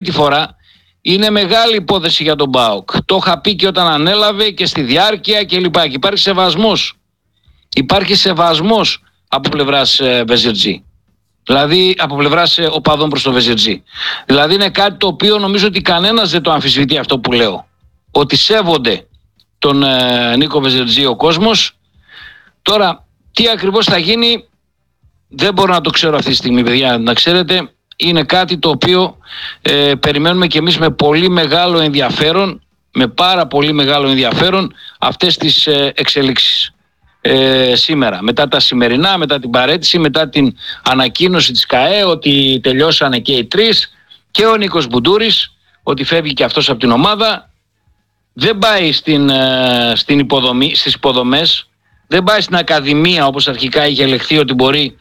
τη φορά είναι μεγάλη υπόθεση για τον ΠΑΟΚ. Το είχα πει και όταν ανέλαβε και στη διάρκεια κλπ. Υπάρχει σεβασμός. Υπάρχει σεβασμός από πλευράς Βεζιρτζή. Δηλαδή από πλευράς οπαδών προς το Βεζιρτζή. Δηλαδή είναι κάτι το οποίο νομίζω ότι κανένας δεν το αμφισβητεί αυτό που λέω. Ότι σέβονται τον Νίκο Βεζιρτζή ο κόσμος. Τώρα τι ακριβώς θα γίνει δεν μπορώ να το ξέρω αυτή τη στιγμή, παιδιά, να ξέρετε. Είναι κάτι το οποίο περιμένουμε και εμείς με πολύ μεγάλο ενδιαφέρον, με πάρα πολύ μεγάλο ενδιαφέρον αυτές τις εξελίξεις σήμερα. Μετά τα σημερινά, μετά την παραίτηση, μετά την ανακοίνωση της ΚΑΕ ότι τελειώσανε και οι τρεις και ο Νίκος Μπουντούρης ότι φεύγει και αυτός από την ομάδα. Δεν πάει στην υποδομή, στις υποδομές, δεν πάει στην ακαδημία όπως αρχικά είχε ελεγχθεί ότι μπορεί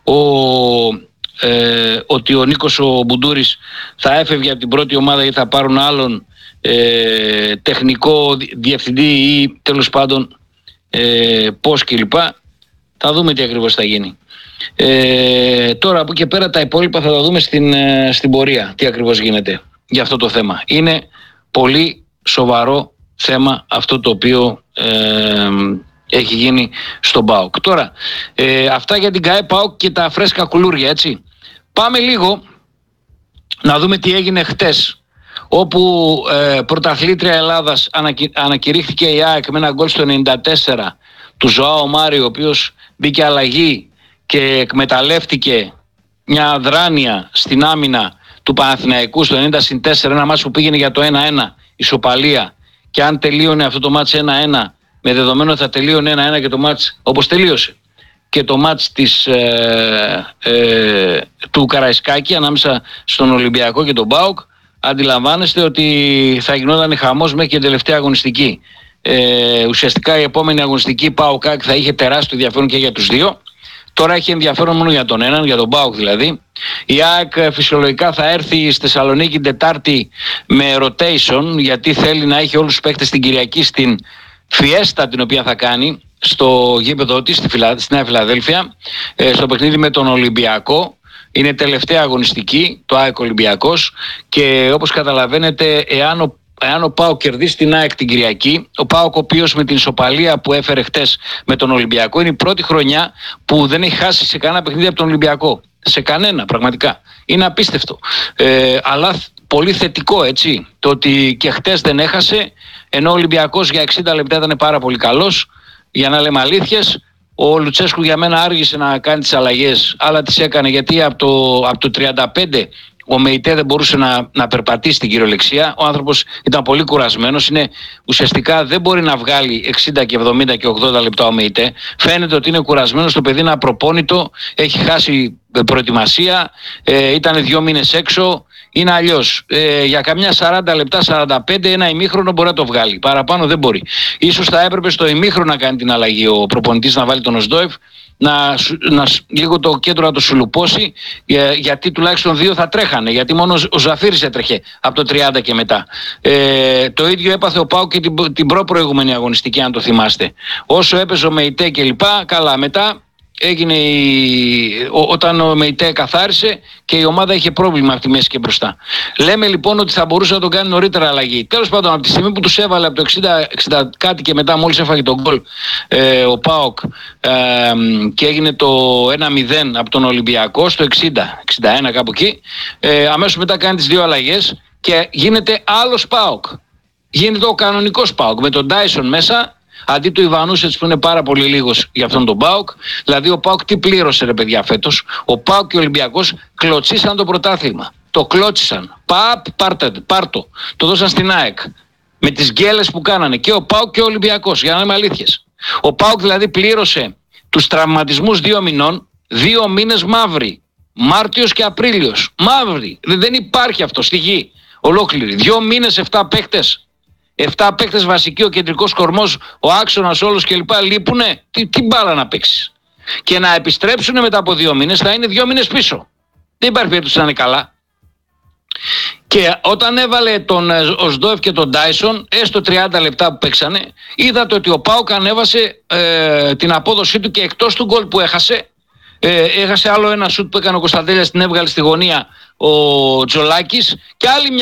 ότι ο Νίκος ο Μπουντούρης θα έφευγε από την πρώτη ομάδα ή θα πάρουν άλλον τεχνικό διευθυντή ή τέλος πάντων πώς κλπ. Θα δούμε τι ακριβώς θα γίνει. Τώρα από εκεί πέρα τα υπόλοιπα θα τα δούμε στην πορεία τι ακριβώς γίνεται για αυτό το θέμα. Είναι πολύ σοβαρό θέμα αυτό το οποίο έχει γίνει στον ΠΑΟΚ. Τώρα, αυτά για την ΚΑΕ ΠΑΟΚ και τα φρέσκα κουλούρια, έτσι. Πάμε λίγο να δούμε τι έγινε χτες, όπου πρωταθλήτρια Ελλάδας ανακηρύχθηκε η ΑΕΚ με ένα γκολ στο 94 του Ζωάο Μάριο, ο οποίος μπήκε αλλαγή και εκμεταλλεύτηκε μια αδράνεια στην άμυνα του Παναθηναϊκού στο 90-4, ένα μάτς που πήγαινε για το 1-1 ισοπαλία, και αν τελείωνε αυτό το μάτς 1-1, με δεδομένο ότι θα τελείωνε 1-1 και το μάτς όπως τελείωσε και το μάτς του Καραϊσκάκη ανάμεσα στον Ολυμπιακό και τον ΠΑΟΚ, αντιλαμβάνεστε ότι θα γινόταν χαμός μέχρι και την τελευταία αγωνιστική. Ουσιαστικά η επόμενη αγωνιστική ΠΑΟΚ θα είχε τεράστιο ενδιαφέρον και για τους δύο. Τώρα έχει ενδιαφέρον μόνο για τον έναν, για τον ΠΑΟΚ δηλαδή. Η ΑΕΚ φυσιολογικά θα έρθει στη Θεσσαλονίκη Τετάρτη με rotation, γιατί θέλει να έχει όλους τους παίκτες την Κυριακή στην φιέστα την οποία θα κάνει στο γήπεδο της στη Νέα Φιλαδέλφια, στο παιχνίδι με τον Ολυμπιακό. Είναι τελευταία αγωνιστική το ΑΕΚ Ολυμπιακός, και όπως καταλαβαίνετε εάν ο ΠΑΟΚ κερδίσει την ΑΕΚ την Κυριακή, ο ΠΑΟΚ ο οποίος με την ισοπαλία που έφερε χτες με τον Ολυμπιακό είναι η πρώτη χρονιά που δεν έχει χάσει σε κανένα παιχνίδι από τον Ολυμπιακό. Σε κανένα, πραγματικά. Είναι απίστευτο. Αλλά πολύ θετικό, έτσι, το ότι και χτες δεν έχασε, ενώ ο Ολυμπιακός για 60 λεπτά ήταν πάρα πολύ καλός. Για να λέμε αλήθειες, ο Λουτσέσκου για μένα άργησε να κάνει τις αλλαγές, αλλά τις έκανε γιατί από το 35 ο Μεϊτέ δεν μπορούσε να περπατήσει στην κυριολεξία. Ο άνθρωπος ήταν πολύ κουρασμένος. Ουσιαστικά δεν μπορεί να βγάλει 60 και 70 και 80 λεπτά ο Μεϊτέ. Φαίνεται ότι είναι κουρασμένος. Το παιδί είναι απροπόνητο. Έχει χάσει προετοιμασία. Ήταν 2 μήνες έξω. Είναι αλλιώς. Για καμιά 40 λεπτά, 45, ένα ημίχρονο μπορεί να το βγάλει. Παραπάνω δεν μπορεί. Ίσως θα έπρεπε στο ημίχρονο να κάνει την αλλαγή ο προπονητής, να βάλει τον Οσδόεφ, λίγο το κέντρο να το σουλουπώσει, γιατί τουλάχιστον 2 θα τρέχανε, γιατί μόνο ο Ζαφύρης έτρεχε από το 30 και μετά. Το ίδιο έπαθε ο ΠΑΟΚ και την προηγούμενη αγωνιστική, αν το θυμάστε. Όσο έπαιζε ο Μεϊτέ και λοιπά, καλά, μετά έγινε όταν ο Μεϊτέ καθάρισε και η ομάδα είχε πρόβλημα από τη μέση και μπροστά. Λέμε λοιπόν ότι θα μπορούσε να τον κάνει νωρίτερα αλλαγή. Τέλος πάντων, από τη στιγμή που τους έβαλε από το 60 κάτι και μετά, μόλις έφαγε τον γκολ ο ΠΑΟΚ και έγινε το 1-0 από τον Ολυμπιακό στο 60-61 κάπου εκεί, αμέσως μετά κάνει τις 2 αλλαγές και γίνεται άλλος ΠΑΟΚ. Γίνεται ο κανονικός ΠΑΟΚ με τον Ντάισον μέσα, αντί του Ιβανούσετς που είναι πάρα πολύ λίγος για αυτόν τον ΠΑΟΚ. Δηλαδή ο ΠΑΟΚ τι πλήρωσε, ρε παιδιά, φέτος? Ο ΠΑΟΚ και ο Ολυμπιακός κλωτσίσαν το πρωτάθλημα. Το κλώτσισαν. Πάρτο. Το δώσαν στην ΑΕΚ. Με τις γκέλες που κάνανε και ο ΠΑΟΚ και ο Ολυμπιακός, για να είμαι αλήθειες. Ο ΠΑΟΚ δηλαδή πλήρωσε τους τραυματισμούς 2 μηνών, 2 μήνες μαύροι. Μάρτιος και Απρίλιος. Μαύροι. Δεν υπάρχει αυτό στη γη ολόκληρη. 2 μήνες 7 παίκτες. 7 παίκτες βασικοί, ο κεντρικός κορμός, ο άξονας όλος κλπ. Λείπουνε. Τι μπάλα να παίξεις? Και να επιστρέψουν μετά από 2 μήνες θα είναι 2 μήνες πίσω. Δεν υπάρχει περίπτωση να είναι καλά. Και όταν έβαλε τον Οσδόεφ και τον Ντάισον, έστω 30 λεπτά που παίξανε, είδατε ότι ο ΠΑΟΚ ανέβασε την απόδοσή του και εκτός του γκολ που έχασε. Έχασε άλλο ένα σουτ που έκανε ο Κωνσταντέλιας, την έβγαλε στη γωνία ο Τζολάκης και άλλη μια